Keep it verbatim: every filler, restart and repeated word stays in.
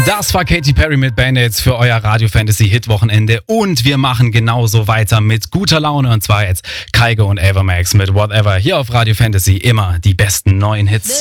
Das war Katy Perry mit Band-Aids für euer Radio Fantasy Hit Wochenende und wir machen genauso weiter mit guter Laune und zwar jetzt Kygo und Ava Max mit Whatever hier auf Radio Fantasy, immer die besten neuen Hits.